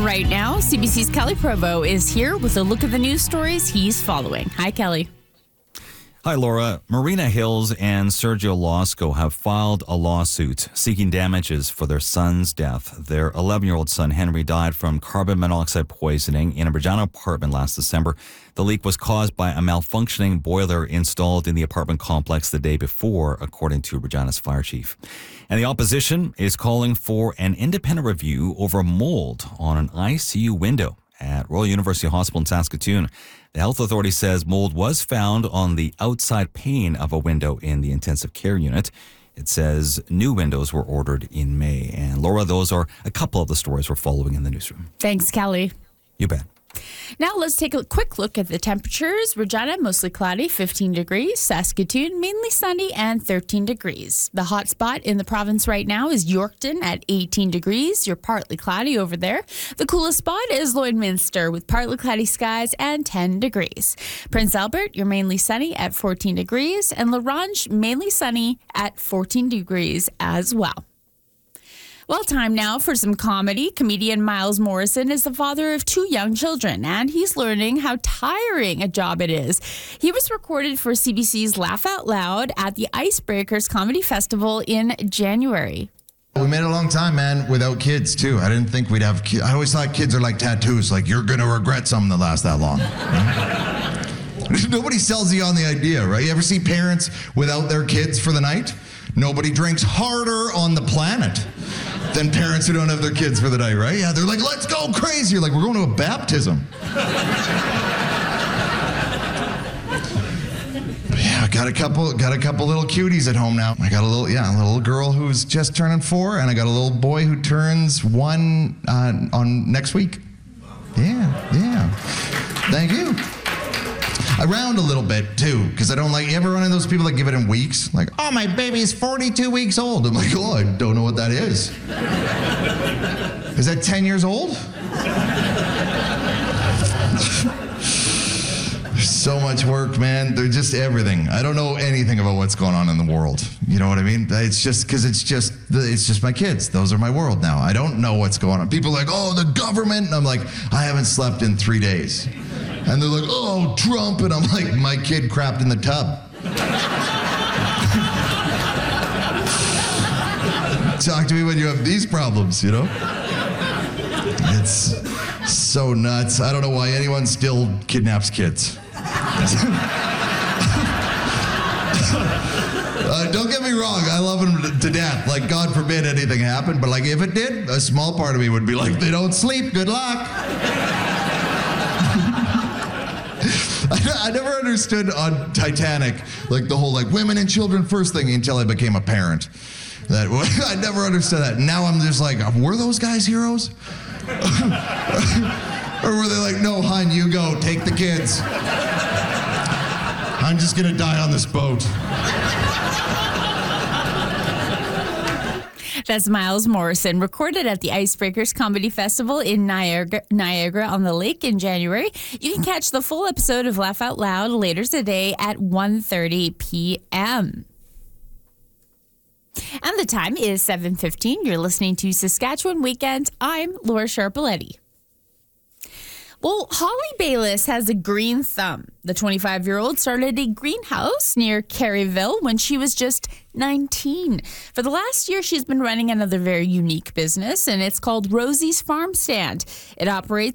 Right now, CBC's Kelly Provo is here with a look at the news stories he's following. Hi, Kelly. Hi, Laura. Marina Hills and Sergio Losco have filed a lawsuit seeking damages for their son's death. Their 11-year-old son, Henry, died from carbon monoxide poisoning in a Regina apartment last December. The leak was caused by a malfunctioning boiler installed in the apartment complex the day before, according to Regina's fire chief. And the opposition is calling for an independent review over mold on an ICU window at Royal University Hospital in Saskatoon. The health authority says mold was found on the outside pane of a window in the intensive care unit. It says new windows were ordered in May. And Laura, those are a couple of the stories we're following in the newsroom. Thanks, Kelly. You bet. Now let's take a quick look at the temperatures. Regina, mostly cloudy, 15 degrees. Saskatoon, mainly sunny and 13 degrees. The hot spot in the province right now is Yorkton at 18 degrees. You're partly cloudy over there. The coolest spot is Lloydminster with partly cloudy skies and 10 degrees. Prince Albert, you're mainly sunny at 14 degrees. And La Ronge, mainly sunny at 14 degrees as well. Well, time now for some comedy. Comedian Miles Morrison is the father of 2 young children, and he's learning how tiring a job it is. He was recorded for CBC's Laugh Out Loud at the Icebreakers Comedy Festival in January. We made it a long time, man, without kids, too. I didn't think we'd have kids. I always thought kids are like tattoos, like you're going to regret something that lasts that long. Right? Nobody sells you on the idea, right? You ever see parents without their kids for the night? Nobody drinks harder on the planet than parents who don't have their kids for the night, right? Yeah, they're like, let's go crazy. You're like, we're going to a baptism. Yeah, got a couple little cuties at home now. I got a little girl who's just turning 4, and I got a little boy who turns 1 on next week. Yeah. Thank you. I round a little bit, too, because I don't like, you ever run into those people that give it in weeks? Like, oh, my baby's 42 weeks old. I'm like, oh, I don't know what that is. Is that 10 years old? So much work, man. They're just everything. I don't know anything about what's going on in the world. You know what I mean? It's just because it's just my kids. Those are my world now. I don't know what's going on. People are like, oh, the government. And I'm like, I haven't slept in 3 days. And they're like, oh, Trump. And I'm like, my kid crapped in the tub. Talk to me when you have these problems, you know? It's so nuts. I don't know why anyone still kidnaps kids. Don't get me wrong, I love them to death. Like, God forbid anything happened, but like, if it did, a small part of me would be like, they don't sleep, good luck. I never understood on Titanic, like the whole like women and children first thing until I became a parent. I never understood that. Now I'm just like, were those guys heroes? Or were they like, no, hon, you go, take the kids. I'm just gonna die on this boat. That's Miles Morrison, recorded at the Icebreakers Comedy Festival in Niagara on the Lake in January. You can catch the full episode of Laugh Out Loud later today at 1:30 p.m. And the time is 7:15. You're listening to Saskatchewan Weekend. I'm Laura Sharpaletti. Well, Holly Bayliss has a green thumb. The 25-year-old started a greenhouse near Caryville when she was just 19. For the last year, she's been running another very unique business, and it's called Rosie's Farm Stand. It operates